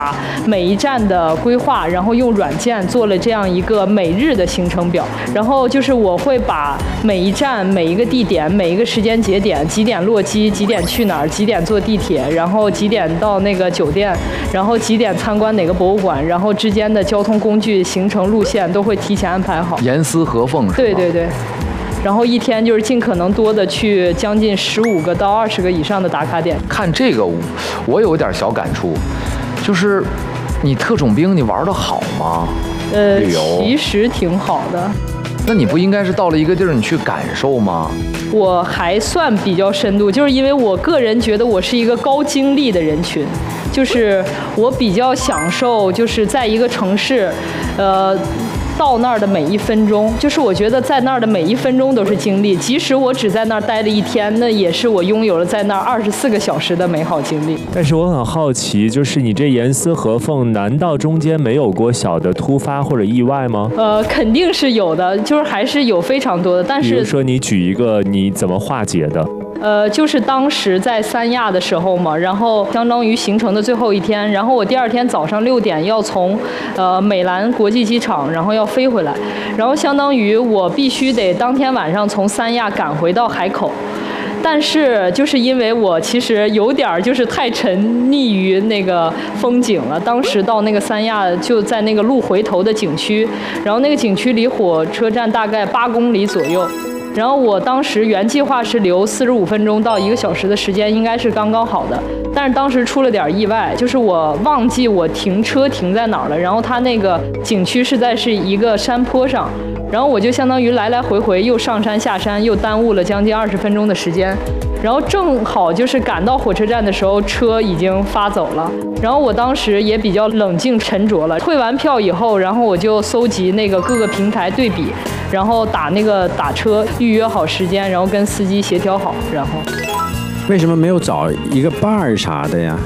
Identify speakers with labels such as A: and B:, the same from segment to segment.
A: 把每一站的规划，然后用软件做了这样一个每日的行程表。然后就是我会把每一站、每一个地点、每一个时间节点，几点落机，几点去哪儿，几点坐地铁，然后几点到那个酒店，然后几点参观哪个博物馆，然后之间的交通工具、行程路线都会提前安排好。
B: 严丝合缝是吧？
A: 对对对。然后一天就是尽可能多的去将近15个到20个以上的打卡点。
B: 看这个，我有点小感触，就是你特种兵你玩得好吗？旅游
A: 其实挺好的。
B: 那你不应该是到了一个地儿你去感受吗？
A: 我还算比较深度，就是因为我个人觉得我是一个高精力的人群，就是我比较享受就是在一个城市，到那儿的每一分钟，就是我觉得在那儿的每一分钟都是经历，即使我只在那儿待了一天，那也是我拥有了在那儿24个小时的美好经历。
C: 但是我很好奇，就是你这严丝合缝，难道中间没有过小的突发或者意外吗？
A: 肯定是有的，就是还是有非常多的，但是比
C: 如说你举一个你怎么化解的？
A: 就是当时在三亚的时候嘛，然后相当于行程的最后一天，然后我第二天早上6点要从美兰国际机场，然后要飞回来，然后相当于我必须得当天晚上从三亚赶回到海口。但是就是因为我其实有点就是太沉溺于那个风景了，当时到那个三亚就在那个路回头的景区，然后那个景区离火车站大概8公里左右。然后我当时原计划是留45分钟到1个小时的时间，应该是刚刚好的。但是当时出了点意外，就是我忘记我停车停在哪儿了。然后它那个景区是一个山坡上，然后我就相当于来来回回又上山下山，又耽误了将近20分钟的时间。然后正好就是赶到火车站的时候，车已经发走了。然后我当时也比较冷静沉着了。退完票以后，然后我就搜集那个各个平台对比，然后打车预约好时间，然后跟司机协调好。然后
D: 为什么没有找一个伴儿啥的呀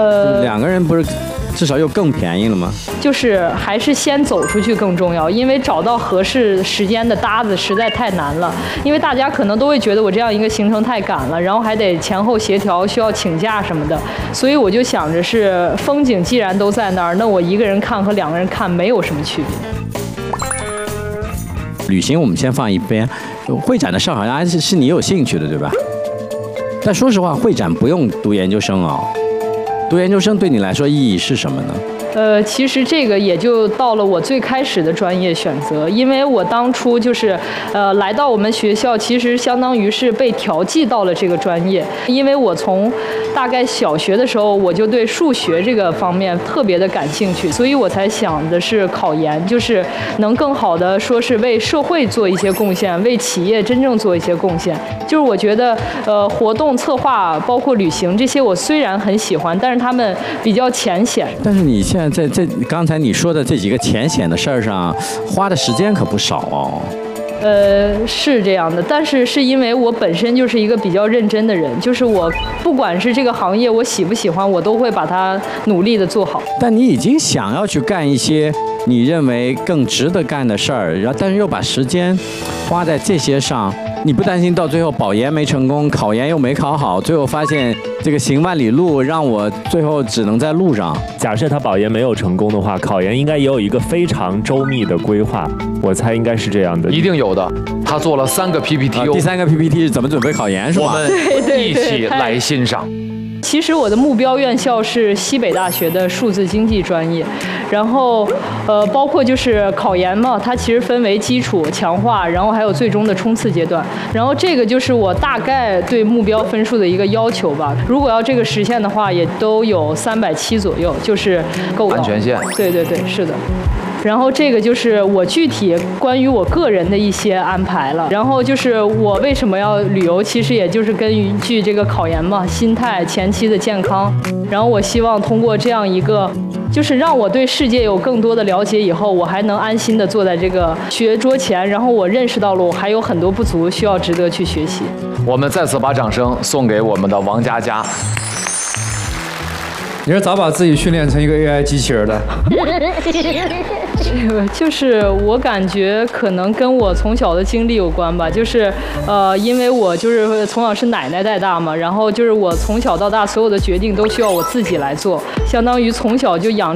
D: ？2个人不是至少又更便宜了吗？
A: 就是还是先走出去更重要，因为找到合适时间的搭子实在太难了。因为大家可能都会觉得我这样一个行程太赶了，然后还得前后协调，需要请假什么的。所以我就想着是风景既然都在那儿，那我一个人看和2个人看没有什么区别。
D: 旅行我们先放一边，会展的事好像是你有兴趣的，对吧？但说实话，会展不用读研究生啊。读研究生对你来说意义是什么呢？
A: 其实这个也就到了我最开始的专业选择，因为我当初就是来到我们学校，其实相当于是被调剂到了这个专业，因为我从大概小学的时候我就对数学这个方面特别的感兴趣，所以我才想的是考研，就是能更好的说是为社会做一些贡献，为企业真正做一些贡献。就是我觉得活动策划包括旅行这些我虽然很喜欢，但是他们比较浅显。
D: 但是你现在在刚才你说的这几个浅显的事儿上花的时间可不少哦。
A: 是这样的，但是是因为我本身就是一个比较认真的人，就是我不管是这个行业我喜不喜欢，我都会把它努力的做好。
D: 但你已经想要去干一些你认为更值得干的事儿，然后但是又把时间花在这些上，你不担心到最后保研没成功，考研又没考好，最后发现这个行万里路让我最后只能在路上？
C: 假设他保研没有成功的话，考研应该也有一个非常周密的规划，我猜应该是这样的。
B: 一定有的，他做了3个 PPT，
D: 第3个 PPT 是怎么准备考研是吧？
B: 我们一起来欣赏。
A: 其实我的目标院校是西北大学的数字经济专业，然后包括就是考研嘛，它其实分为基础、强化，然后还有最终的冲刺阶段。然后这个就是我大概对目标分数的一个要求吧。如果要这个实现的话，也都有370左右，就是够
B: 安全线。
A: 对对对，是的。然后这个就是我具体关于我个人的一些安排了。然后就是我为什么要旅游，其实也就是根据这个考研嘛，心态、前期的健康。然后我希望通过这样一个，就是让我对世界有更多的了解以后，我还能安心的坐在这个学桌前，然后我认识到了我还有很多不足，需要值得去学习。
B: 我们再次把掌声送给我们的王佳佳。
E: 你是咋把自己训练成一个 AI 机器人的？
A: 就是我感觉可能跟我从小的经历有关吧，就是因为我就是从小是奶奶带大嘛，然后就是我从小到大所有的决定都需要我自己来做，相当于从小就养